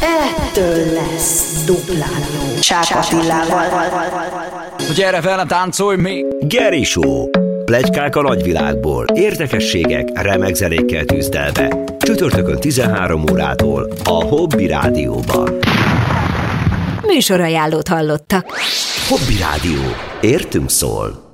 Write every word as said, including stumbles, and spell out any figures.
Ettől lesz duplán jó. Csák Attilával. Gyere velem, táncolj még! Geri Show. Pletykák a nagyvilágból, érdekességek, remek zenékkel tűzdelve. Csütörtökön tizenhárom órától a Hobby Rádióban. Műsorajánlót hallottak. Hobby Rádió. Értünk szól.